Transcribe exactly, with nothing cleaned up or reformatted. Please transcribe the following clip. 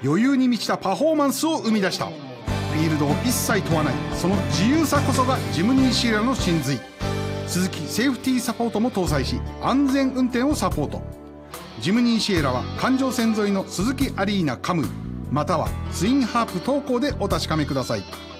余裕に満ちたパフォーマンスを生み出した。フィールドを一切問わない、その自由さこそがジムニーシエラの真髄。スズキセーフティーサポートも搭載し、安全運転をサポート。ジムニーシエラは環状線沿いのスズキアリーナカムイ、またはツインハープ東港でお確かめください。